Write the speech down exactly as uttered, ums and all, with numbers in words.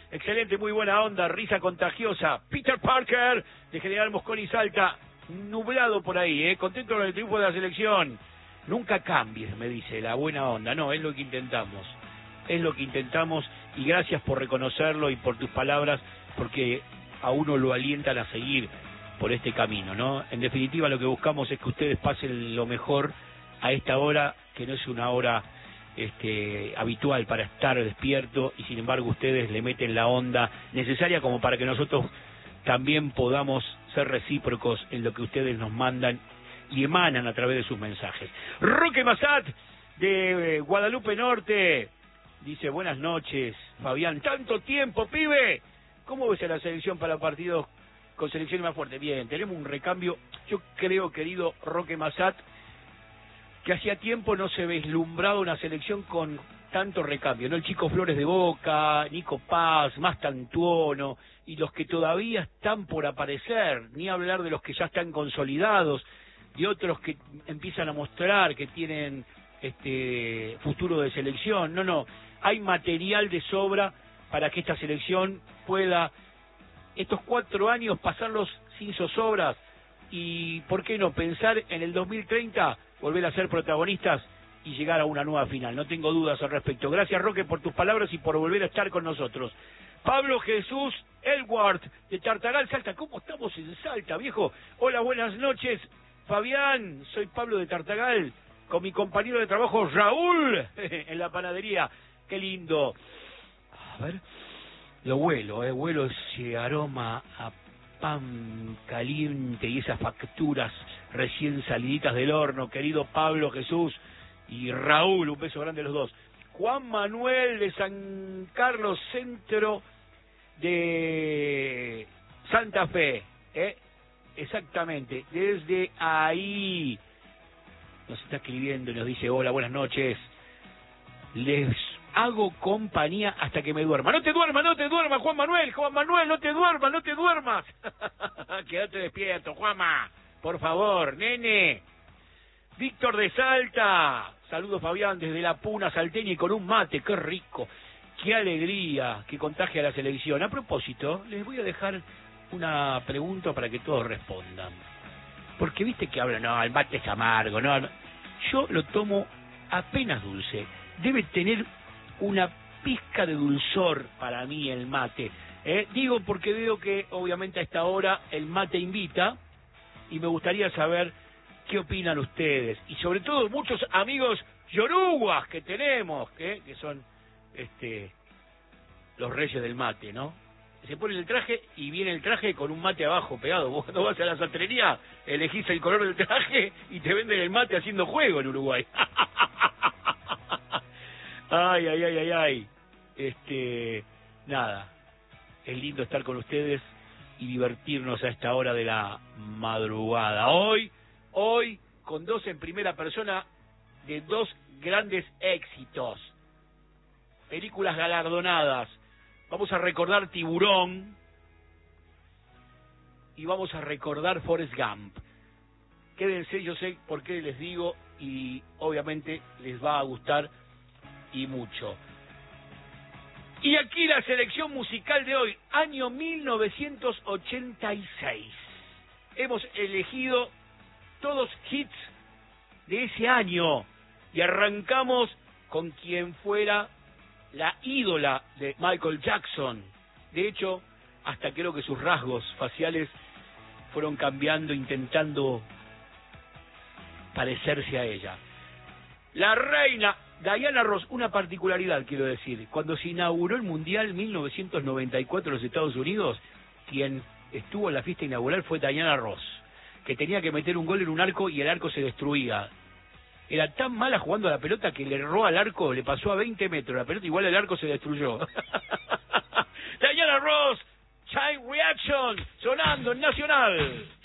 Excelente, muy buena onda, risa contagiosa. Peter Parker, de General Mosconi Salta, nublado por ahí, ¿eh? Contento con el triunfo de la selección. Nunca cambies, me dice, la buena onda. No, es lo que intentamos. Es lo que intentamos y gracias por reconocerlo y por tus palabras, porque a uno lo alientan a seguir por este camino, ¿no? En definitiva, lo que buscamos es que ustedes pasen lo mejor a esta hora, que no es una hora este, habitual para estar despierto, y sin embargo ustedes le meten la onda necesaria como para que nosotros también podamos ser recíprocos en lo que ustedes nos mandan y emanan a través de sus mensajes. Roque Massat, de Guadalupe Norte, dice, buenas noches, Fabián, tanto tiempo, pibe. ¿Cómo ves a la selección para partidos con selecciones más fuertes? Bien, tenemos un recambio. Yo creo, querido Roque Massat, que hacía tiempo no se vislumbraba una selección con tanto recambio, ¿no? El Chico Flores de Boca, Nico Paz, Mastantuono, y los que todavía están por aparecer, ni hablar de los que ya están consolidados, y otros que empiezan a mostrar que tienen este futuro de selección. No, no, hay material de sobra para que esta selección pueda estos cuatro años pasarlos sin zozobras y, ¿por qué no?, pensar en el dos mil treinta, volver a ser protagonistas y llegar a una nueva final. No tengo dudas al respecto. Gracias, Roque, por tus palabras y por volver a estar con nosotros. Pablo Jesús Elwart, de Tartagal, Salta. ¿Cómo estamos en Salta, viejo? Hola, buenas noches, Fabián. Soy Pablo de Tartagal, con mi compañero de trabajo Raúl, en la panadería. Qué lindo. A ver, lo huelo, eh, huelo ese aroma a pan caliente y esas facturas recién saliditas del horno, querido Pablo Jesús y Raúl, un beso grande a los dos. Juan Manuel de San Carlos, centro de Santa Fe, ¿eh? Exactamente, desde ahí nos está escribiendo y nos dice, hola, buenas noches, les hago compañía hasta que me duerma. No te duermas, no te duermas, Juan Manuel, Juan Manuel, no te duermas, no te duermas. Quédate despierto, Juanma, por favor, nene. Víctor de Salta, saludos, Fabián, desde la Puna salteña y con un mate, qué rico, qué alegría que contagia a la selección. A propósito, les voy a dejar una pregunta para que todos respondan. Porque viste que hablan, no, el mate es amargo, no. Yo lo tomo apenas dulce. Debe tener una pizca de dulzor para mí el mate. ¿eh? Digo porque veo que obviamente a esta hora el mate invita y me gustaría saber qué opinan ustedes. Y sobre todo muchos amigos yoruguas que tenemos, ¿eh? que son este los reyes del mate, ¿no? Se pone el traje y viene el traje con un mate abajo pegado. Vos cuando vas a la sastrería elegís el color del traje y te venden el mate haciendo juego en Uruguay. Ay, ay, ay, ay, ay. Este, nada, es lindo estar con ustedes y divertirnos a esta hora de la madrugada. Hoy, hoy, con dos en primera persona de dos grandes éxitos. Películas galardonadas. Vamos a recordar Tiburón y vamos a recordar Forrest Gump. Quédense, yo sé por qué les digo y obviamente les va a gustar y mucho. Y aquí la selección musical de hoy, año mil novecientos ochenta y seis. Hemos elegido todos hits de ese año y arrancamos con quien fuera la ídola de Michael Jackson. De hecho, hasta creo que sus rasgos faciales fueron cambiando, intentando parecerse a ella. La reina Diana Ross, una particularidad quiero decir, cuando se inauguró el Mundial mil novecientos noventa y cuatro en los Estados Unidos, quien estuvo en la fiesta inaugural fue Diana Ross, que tenía que meter un gol en un arco y el arco se destruía. Era tan mala jugando a la pelota que le erró al arco, le pasó a veinte metros la pelota, igual el arco se destruyó. Diana Ross, Chain Reaction, sonando en Nacional.